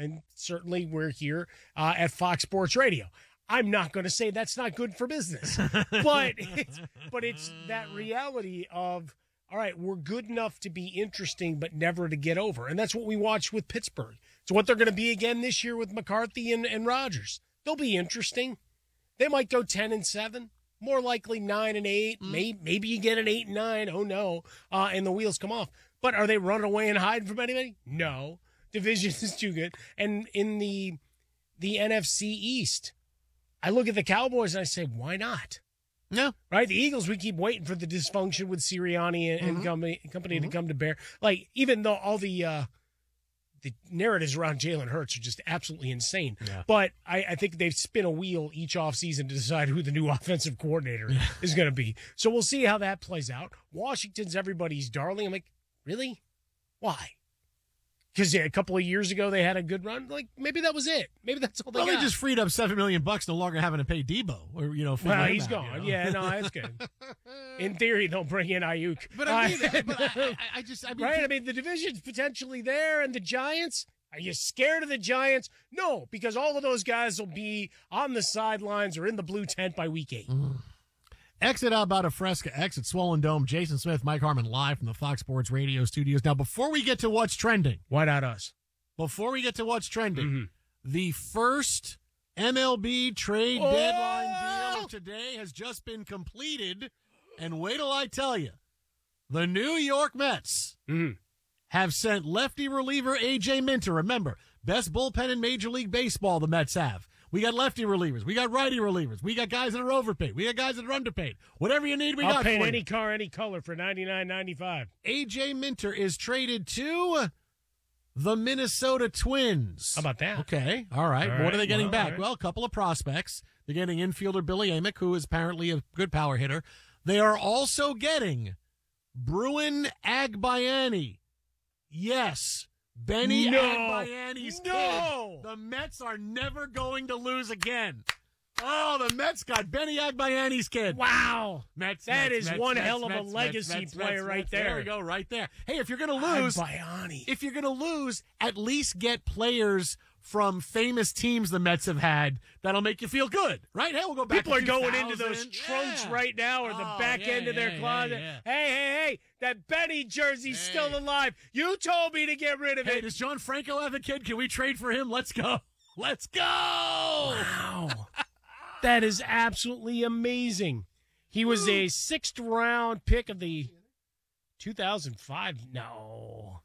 and certainly we're here at Fox Sports Radio. I'm not going to say that's not good for business, but it's that reality of, all right, we're good enough to be interesting, but never to get over. And that's what we watched with Pittsburgh. It's what they're going to be again this year with McCarthy and Rodgers. They'll be interesting. They might go 10-7, more likely 9-8. Maybe you get an 8-9. Oh no, and the wheels come off. But are they running away and hiding from anybody? No. Division is too good. And in the NFC East, I look at the Cowboys and I say, why not? No. Right? The Eagles, we keep waiting for the dysfunction with Sirianni and company to come to bear. Like, even though all the narratives around Jalen Hurts are just absolutely insane. Yeah. But I think they've spin a wheel each offseason to decide who the new offensive coordinator is going to be. So we'll see how that plays out. Washington's everybody's darling. I'm like, really? Why? Because a couple of years ago they had a good run. Like, maybe that was it. Maybe that's all they got. Well, they just freed up $7 million, no longer having to pay Debo. Or, well, he's gone. Yeah, no, that's good. In theory, they'll bring in Ayuk. But I mean, right? I mean, the division's potentially there, and the Giants. Are you scared of the Giants? No, because all of those guys will be on the sidelines or in the blue tent by week 8. Exit Alberta Fresca, exit Swollen Dome. Jason Smith, Mike Harmon, live from the Fox Sports Radio studios. Now, before we get to what's trending. Why not us? Before we get to what's trending, the first MLB trade deadline deal of today has just been completed. And wait till I tell you, the New York Mets have sent lefty reliever A.J. Minter. Remember, best bullpen in Major League Baseball the Mets have. We got lefty relievers. We got righty relievers. We got guys that are overpaid. We got guys that are underpaid. Whatever you need, I'll paint any car, any color for $99.95. A.J. Minter is traded to the Minnesota Twins. How about that? Okay. All right. What are they getting back? Right. Well, a couple of prospects. They're getting infielder Billy Amick, who is apparently a good power hitter. They are also getting Bruin Agbayani. Yes. Benny Agbayani's kid. The Mets are never going to lose again. Oh, the Mets got Benny Agbayani's kid. Wow. That is one hell of a legacy player right there. There we go, right there. Hey, if you're going to lose, at least get players from famous teams the Mets have had that'll make you feel good, right? Hey, we'll go back. People are going into those trunks right now or the back end of their closet. Hey, that Benny jersey's still alive. You told me to get rid of it. Hey, does John Franco have a kid? Can we trade for him? Let's go. Let's go. Wow. That is absolutely amazing. He was a 6th round pick of the 2005. No.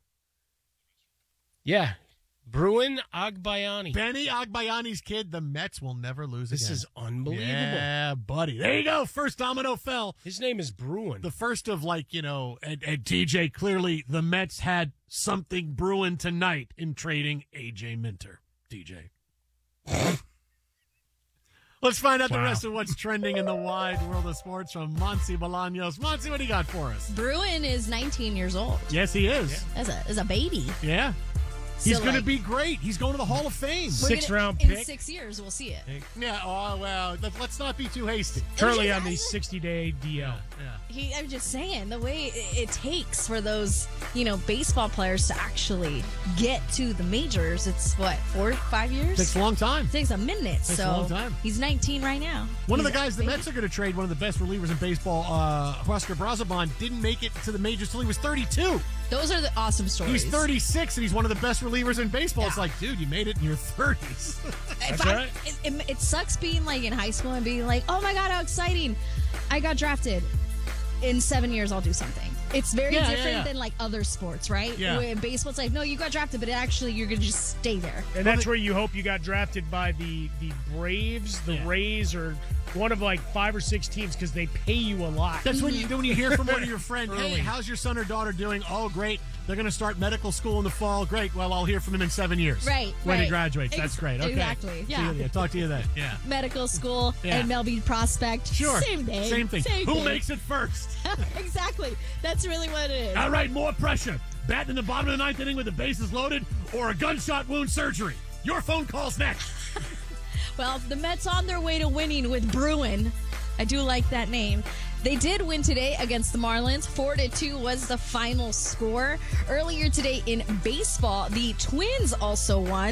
Yeah. Bruin Agbayani. Benny Agbayani's kid. The Mets will never lose again. This is unbelievable. Yeah, buddy. There you go. First domino fell. His name is Bruin. The first of, and TJ, clearly the Mets had something brewing tonight in trading A.J. Minter. DJ. Let's find out the rest of what's trending in the wide world of sports from Monty Bolaños. Monty, what do you got for us? Bruin is 19 years old. Yes, he is. Yeah. As a baby. Yeah. He's going to be great. He's going to the Hall of Fame. 6th round pick. In 6 years, we'll see it. Yeah, well, let's not be too hasty. Currently on the 60-day DL. Yeah. I'm just saying, the way it takes for those, baseball players to actually get to the majors, it's 4 or 5 years? Takes a long time. Takes a minute. Takes a long time. He's 19 right now. One of the guys the Mets are going to trade, one of the best relievers in baseball, Huascar Brazoban, didn't make it to the majors until he was 32. Those are the awesome stories. He's 36, and he's one of the best relievers in baseball. Yeah. It's like, dude, you made it in your 30s. That's right. It sucks being in high school and being like, oh my God, how exciting. I got drafted. In 7 years, I'll do something. It's very different than other sports, right? Yeah. In baseball, it's like, no, you got drafted, but actually you're going to just stay there. And that's where you hope you got drafted by the Braves, the Rays, or one of 5 or 6 teams because they pay you a lot. That's when you hear from one of your friends, hey, how's your son or daughter doing? Oh, great. They're going to start medical school in the fall. Great. Well, I'll hear from them in 7 years. Right. When he graduates. That's great. Okay. Exactly. Yeah. Talk to you then. Yeah. Medical school and MLB prospect. Sure. Same thing. Who makes it first? Exactly. That's really what it is. All right, more pressure. Batting in the bottom of the 9th inning with the bases loaded or a gunshot wound surgery. Your phone call's next. Well, the Mets on their way to winning with Bruin. I do like that name. They did win today against the Marlins. 4-2 was the final score. Earlier today in baseball, the Twins also won.